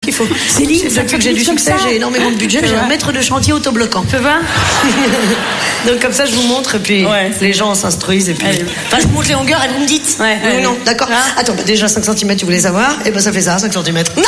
qu'il faut. Céline, depuis que j'ai du succès, j'ai énormément de budget, j'ai un maître de chantier autobloquant. Tu vois? Donc comme ça, je vous montre, et puis les gens s'instruisent, et puis... Enfin, je vous montre les longueurs, et vous me dites. Oui, non, d'accord. Attends, déjà 5 cm, tu voulais savoir, et ben ça fait ça, 5 cm. Non,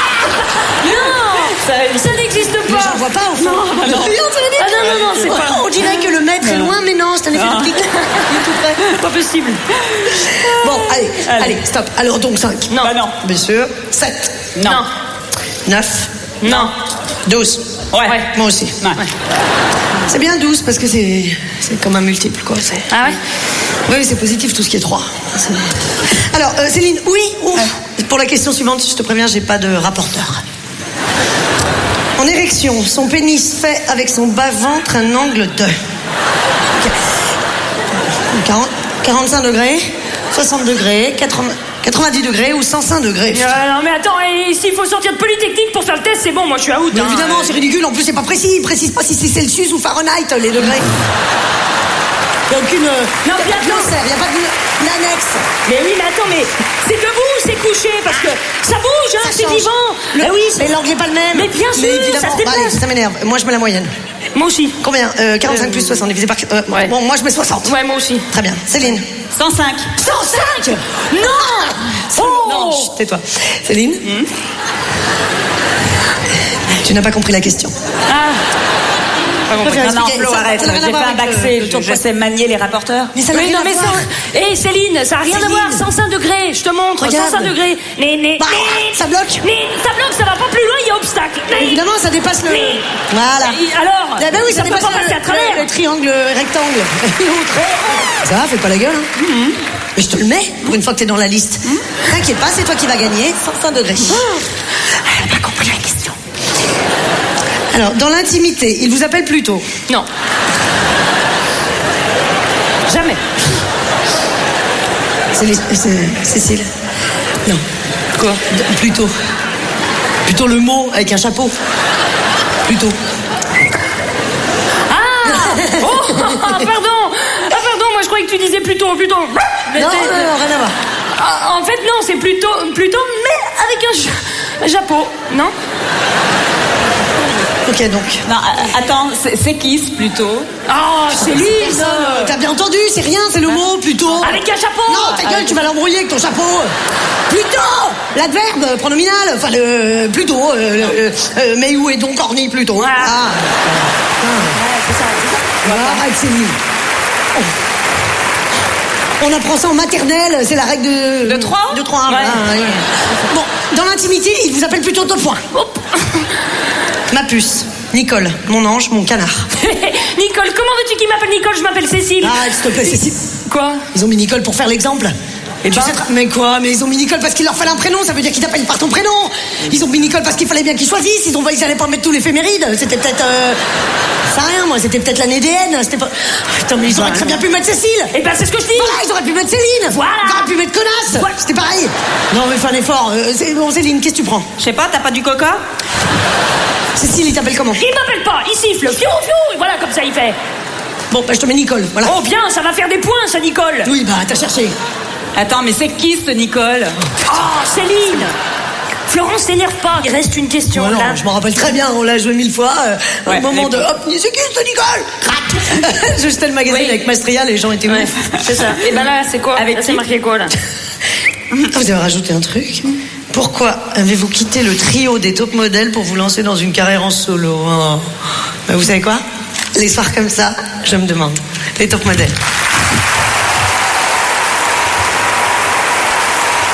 ça n'existe pas. Mais j'en vois pas, enfin. Non, c'est pas... On dirait que le maître est loin, mais non, c'est un effet d'optique. Il est tout près. Pas possible. Bon, allez, stop. Alors donc 5. Non. Non. Bien sûr. 7. Non. 9. Non. 12. Ouais. Moi aussi. Ouais. C'est bien 12 parce que c'est comme un multiple, quoi. Ah ouais? Oui, c'est positif tout ce qui est 3. Alors, Céline, oui. Pour la question suivante, je te préviens, j'ai pas de rapporteur. En érection, son pénis fait avec son bas-ventre un angle de 45 degrés, 60 degrés, 90 degrés ou 105 degrés. Non mais attends, s'il faut sortir de Polytechnique pour faire le test, c'est bon, moi je suis out. Mais évidemment, c'est ridicule, en plus c'est pas précis, il précise pas si c'est Celsius ou Fahrenheit les degrés. Il n'y a aucune... Non, il n'y a pas de l'annexe. Mais oui, mais attends, mais c'est debout ou c'est couché? Parce que ça bouge, hein, c'est vivant. Mais l'angle n'est pas le même. Mais bien sûr, ça se déplace. Allez, ça m'énerve. Moi, je mets la moyenne. Moi aussi. Combien 45 plus 60 divisé par... ouais. Bon, moi, je mets 60. Ouais, moi aussi. Très bien. Céline? 105. 105 Non Non, chut, tais-toi. Céline? Tu n'as pas compris la question. Non, Flo, arrête. J'ai fait un bac C. Je sais manier les rapporteurs. Mais ça n'a rien à voir. Céline, ça n'a rien à voir. 105 degrés, je te montre. Regarde. 105 degrés. Ça bloque. Ça bloque, ça va pas plus loin, il y a obstacle. Évidemment, ça dépasse le... Voilà. Alors Eh ben oui, ça dépasse peut pas passer à travers. le triangle rectangle. Ça va, fais pas la gueule. Hein. Mais je te le mets pour une fois que t'es dans la liste. T'inquiète pas, c'est toi qui vas gagner. 105 degrés. Elle n'a pas compris la question. Alors, dans l'intimité, il vous appelle plutôt? Non. Jamais. Cécile? Non. Quoi? Plutôt. Plutôt le mot avec un chapeau. Plutôt. Pardon, moi je croyais que tu disais plutôt. Non, rien à voir. En fait, non, c'est plutôt, mais avec un chapeau, non? Ok, donc. Non, attends, c'est Kiss plutôt. C'est lisse. T'as bien entendu, c'est rien, c'est le mot plutôt. Avec un chapeau. Non, ta gueule, tu vas l'embrouiller avec ton chapeau. Plutôt. L'adverbe pronominal. Enfin, le plutôt. Mais où est donc orni plutôt? C'est ça. Arrête, Céline. On apprend ça en maternelle, c'est la règle de 3. De 3. Bon, dans l'intimité, il vous appelle plutôt 2 points. Ma puce, Nicole, mon ange, mon canard. Nicole, comment veux-tu qu'il m'appelle Nicole? Je m'appelle Cécile. S'il te plaît, Cécile. Quoi? Ils ont mis Nicole pour faire l'exemple. Et mais quoi? Mais ils ont mis Nicole parce qu'il leur fallait un prénom, ça veut dire qu'ils t'appellent par ton prénom. Ils ont mis Nicole parce qu'il fallait bien qu'ils choisissent. Ils allaient pas mettre tous l'éphéméride. C'était peut-être... Ça rien, moi, c'était peut-être l'année des haines. C'était pas... Putain, mais ils auraient très bien pu mettre Cécile. C'est ce que je dis. Voilà, ils auraient pu mettre Céline. Voilà. Ils auraient pu mettre Connasse. C'était pareil. Non, mais fais un effort. Bon, Céline, qu'est-ce que tu prends? Je sais pas, t'as pas du coca? Cécile, il t'appelle comment? Il m'appelle pas, il siffle. Fiou, et voilà, comme ça il fait. Bon, je te mets Nicole, voilà. Oh bien, ça va faire des points, ça, Nicole. Oui, t'as cherché. Attends, mais c'est qui ce Nicole? Céline. Florence, s'énerve pas, il reste une question. Non, je m'en rappelle très bien, on l'a joué 1000 fois. Au moment de hop, c'est qui ce Nicole? Crac. Je jetais le magazine avec Mastria, les gens étaient ouf. C'est ça. Et là, c'est quoi? C'est marqué quoi là? Vous avez rajouté un truc? Pourquoi avez-vous quitté le trio des top modèles pour vous lancer dans une carrière en solo? Vous savez quoi? Les soirs comme ça, je me demande. Les top modèles.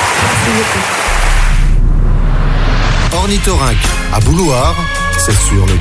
Ornithorynque à Boulouard, c'est sur le